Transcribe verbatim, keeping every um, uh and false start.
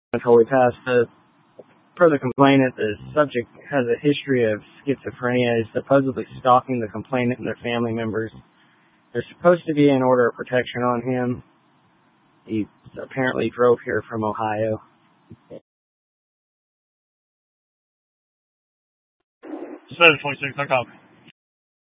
until we pass. The, per the complainant, the subject has a history of schizophrenia. Is supposedly stalking the complainant and their family members. There's supposed to be an order of protection on him. He apparently drove here from Ohio. seven twenty-six, no copy.